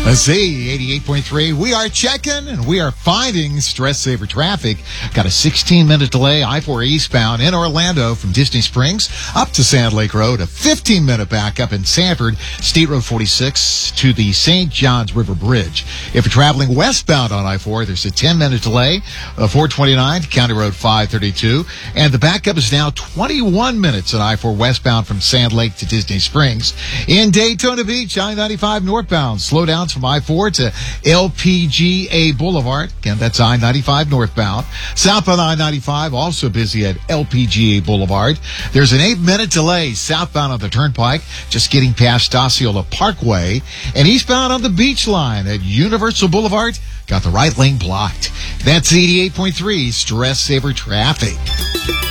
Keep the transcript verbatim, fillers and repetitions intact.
Let's see, eighty-eight point three. We are checking and we are finding stress saver traffic. Got a sixteen minute delay, I four eastbound in Orlando from Disney Springs up to Sand Lake Road. A fifteen minute backup in Sanford, State Road forty-six to the Saint Johns River Bridge. If you're traveling westbound on I four, there's a ten minute delay, uh, four twenty-nine to County Road five thirty-two. And the backup is now twenty-one minutes on I four westbound from Sand Lake to Disney Springs. In Daytona Beach, I ninety-five northbound, slow down from I four to L P G A Boulevard. Again, that's I ninety-five northbound. Southbound I ninety-five, also busy at L P G A Boulevard. There's an eight-minute delay southbound on the Turnpike, just getting past Osceola Parkway. And eastbound on the Beach Line at Universal Boulevard, got the right lane blocked. That's eighty-eight point three Stress Saver Traffic.